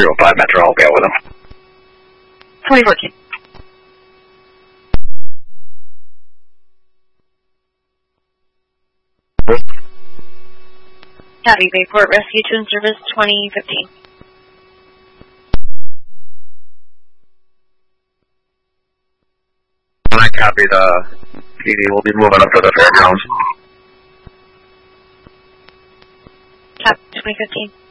205 Metro, I'll be out with him. 2014. Copy, Bayport Rescue 2 in service 2015. I copy the PD, we'll be moving up to the fairgrounds. Copy, 2015.